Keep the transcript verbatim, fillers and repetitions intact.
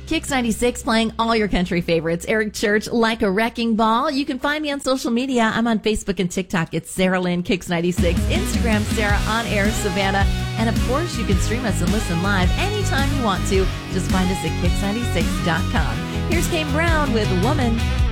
Kicks ninety-six playing all your country favorites. Eric Church, Like a Wrecking Ball. You can find me on social media. I'm on Facebook and TikTok. It's Sarah Lynn Kicks ninety-six. Instagram, Sarah On Air Savannah. And of course, you can stream us and listen live anytime you want to. Just find us at kicks ninety-six dot com. Here's Kane Brown with Woman.